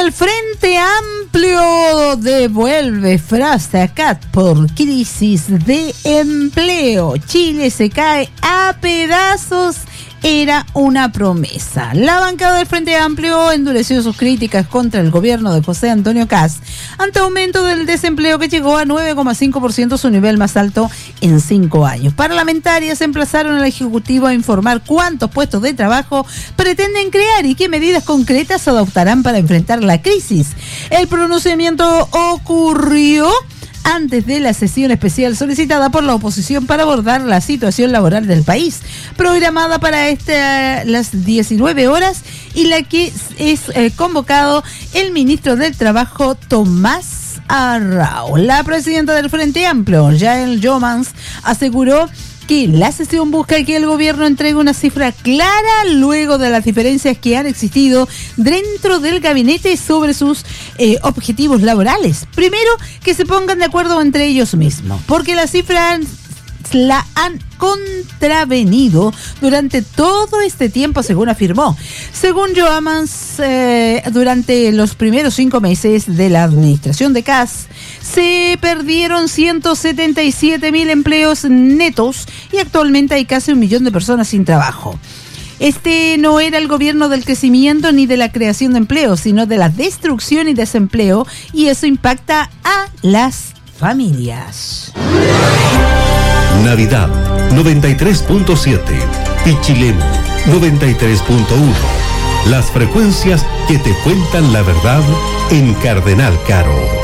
El Frente Amplio devuelve frase a CAT por crisis de empleo. Chile se cae a pedazos. Era una promesa. La bancada del Frente Amplio endureció sus críticas contra el gobierno de José Antonio Kast ante aumento del desempleo que llegó a 9,5%, su nivel más alto en 5 años. Parlamentarias emplazaron al Ejecutivo a informar cuántos puestos de trabajo pretenden crear y qué medidas concretas adoptarán para enfrentar la crisis. El pronunciamiento ocurrió antes de la sesión especial solicitada por la oposición para abordar la situación laboral del país, programada para las 19 horas y la que es convocado el ministro del Trabajo, Tomás Arrau. La presidenta del Frente Amplio, Yael Jomans, aseguró que la sesión busca que el gobierno entregue una cifra clara luego de las diferencias que han existido dentro del gabinete sobre sus objetivos laborales. Primero, que se pongan de acuerdo entre ellos mismos, porque la cifra la han contravenido durante todo este tiempo, según afirmó. Según Joamans, durante los primeros 5 meses de la administración de Kast, se perdieron 177.000 empleos netos y actualmente hay casi 1 millón de personas sin trabajo. Este no era el gobierno del crecimiento ni de la creación de empleo, sino de la destrucción y desempleo, y eso impacta a las familias. Navidad 93.7, Pichilemu 93.1. Las frecuencias que te cuentan la verdad en Cardenal Caro.